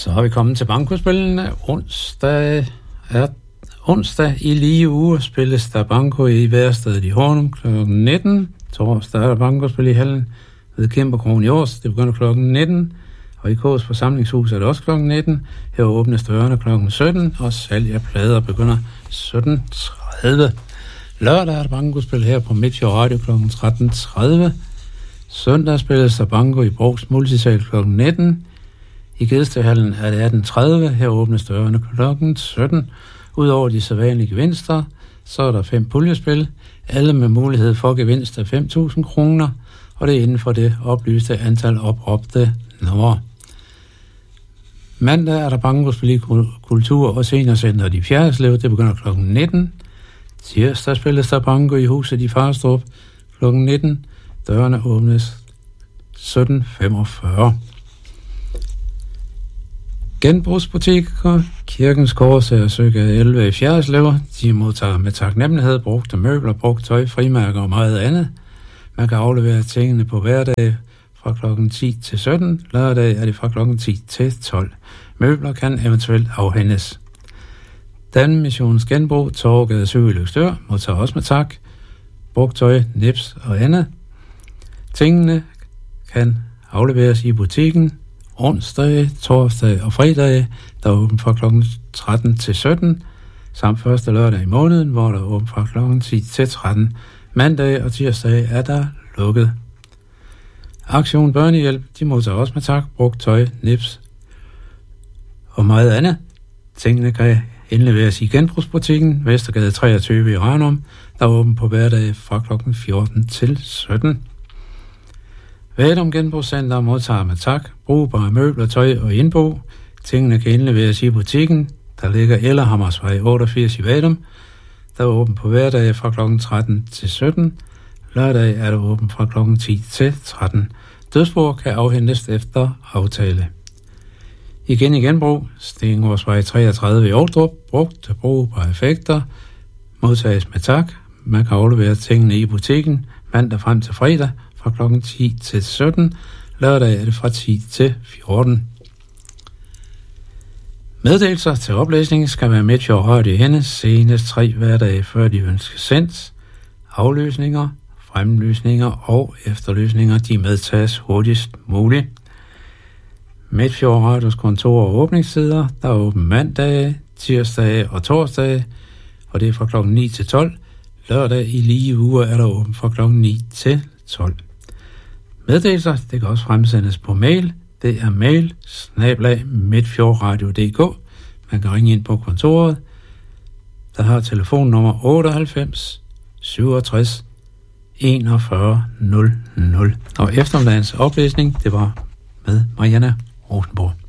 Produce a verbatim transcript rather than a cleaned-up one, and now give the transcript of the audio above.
Så har vi kommet til bankospillene. Onsdag er onsdag i lige uge spilles der banko i Værsted i Hornum klokken nitten. Torsdag er der bankospil i hallen ved Kæmperkrogen i Års. Det begynder klokken nitten. Og i K's forsamlingshus er det også klokken nitten. Her åbnes dørene klokken sytten, og salg af plader begynder sytten tredive. Lørdag er der bankospil her på Midtfjord Radio klokken tretten tredive. Søndag spilles der banko i Brugs Multisal klokken nitten. I Gedstedhallen er det atten tredive. Her åbnes dørene klokken sytten. Udover de sædvanlige gevinster, så er der fem puljespil. Alle med mulighed for gevinst af fem tusind kroner. Og det er inden for det oplyste antal opråbte numre. Mandag er der bankospil i Kultur- og Seniorcenteret i Fjerdslev. Det begynder klokken nitten. Tirsdag spilles der banko i Huset i Farstrup klokken nitten. Dørene åbnes sytten femogfyrre. Genbrugsbutikker, Kirkens Korsager Søgade elleve i Fjerdslev. De modtager med taknemmelighed brugte møbler, brugt tøj, frimærker og meget andet. Man kan aflevere tingene på hverdag fra klokken ti til sytten. Lørdag er det fra klokken ti til tolv. Møbler kan eventuelt afhændes. Dan Missions Genbrug, Torvegade syv i Løgstør, modtager også med tak. Brugt tøj, nips og andet. Tingene kan afleveres i butikken onsdag, torsdag og fredag, der er åbent fra klokken tretten til sytten, samt første lørdag i måneden, hvor der er åbent fra klokken ti til tretten. Mandag og tirsdag er der lukket. Aktion Børnehjælp, de modtager også med tak, brugt tøj, nips og meget andet. Tingene kan indleveres i genbrugsbutikken Vestergade treogtyve i Ranum, der er åbent på hverdag fra klokken fjorten til sytten. Vadum Genbrugscenter modtager med tak, brugbare møbler, tøj og indbo. Tingene kan indleveres i butikken, der ligger Ellerhammersvej otteogfirs i Vadum, der er åbent på hverdag fra klokken tretten til sytten. Lørdag er der åbent fra klokken ti til tretten. Dødsbord kan afhentes efter aftale. Igen i genbrug, Stengårdsvej treogtredive i Ovdrup, brugt brugbare effekter, modtages med tak. Man kan aflevere tingene i butikken mandag frem til fredag fra klokken ti til sytten. Lørdag er det fra ti til fjorten. Meddelelser til oplæsning skal være Midtfjord Radio henne senest tre hverdage før de ønskes sendt. Afløsninger, fremlysninger og efterlysninger, de medtages hurtigst muligt. Midtfjord Radios kontor og åbningstider, der er åben mandag, tirsdag og torsdag, og det er fra klokken ni til tolv. Lørdag i lige uger er der åben fra klokken ni til tolv. Meddelelser, det kan også fremsendes på mail. Det er mail snabel-a midtfjordradio punktum d k. Man kan ringe ind på kontoret, der har telefonnummer otteoghalvfems syvogtres enogfyrre nul nul. Og eftermiddagens oplæsning, det var med Marianne Rosenborg.